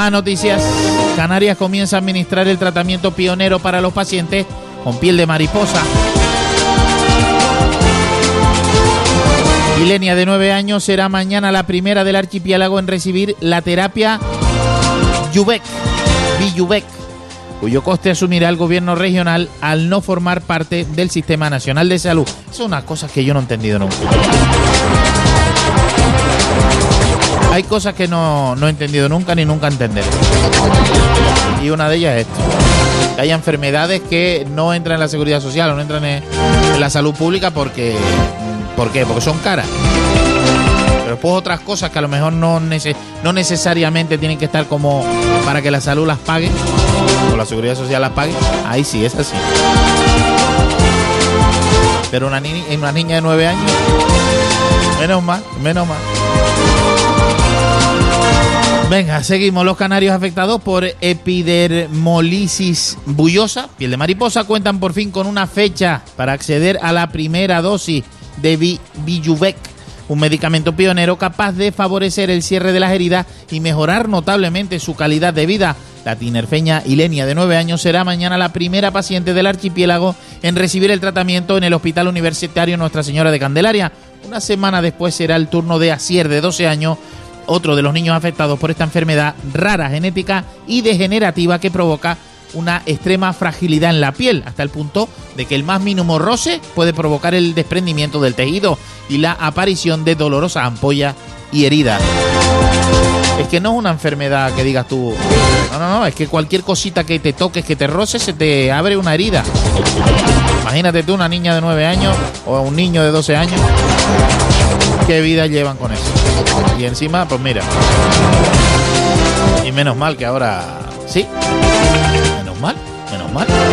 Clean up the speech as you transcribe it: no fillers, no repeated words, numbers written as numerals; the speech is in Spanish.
Más noticias. Canarias comienza a administrar el tratamiento pionero para los pacientes con piel de mariposa. Ilenia, de 9 años, será mañana la primera del archipiélago en recibir la terapia Vyjuvek, cuyo coste asumirá el gobierno regional al no formar parte del Sistema Nacional de Salud. Son unas cosas que yo no he entendido nunca. Hay cosas que no he entendido nunca ni nunca entenderé. Y una de ellas es esto. Que haya enfermedades que no entran en la seguridad social o no entran en la salud pública porque... ¿Por qué? Porque son caras. Pero después otras cosas que a lo mejor no necesariamente tienen que estar como para que la salud las pague o la seguridad social las pague. Ahí sí, es así. Pero una niña de 9 años, menos mal. Venga, seguimos. Los canarios afectados por epidermolisis bullosa, piel de mariposa, cuentan por fin con una fecha para acceder a la primera dosis de Vyjuvek, un medicamento pionero capaz de favorecer el cierre de las heridas y mejorar notablemente su calidad de vida. La tinerfeña Ilenia, de 9 años, será mañana la primera paciente del archipiélago en recibir el tratamiento en el Hospital Universitario Nuestra Señora de Candelaria. Una semana después será el turno de Asier, de 12 años, otro de los niños afectados por esta enfermedad rara, genética y degenerativa que provoca una extrema fragilidad en la piel, hasta el punto de que el más mínimo roce puede provocar el desprendimiento del tejido y la aparición de dolorosas ampollas y heridas. Es que no es una enfermedad que digas tú, no, es que cualquier cosita que te toques, que te roces, se te abre una herida. Imagínate tú una niña de 9 años o un niño de 12 años, qué vida llevan con eso. Y encima, pues mira, y menos mal que ahora sí.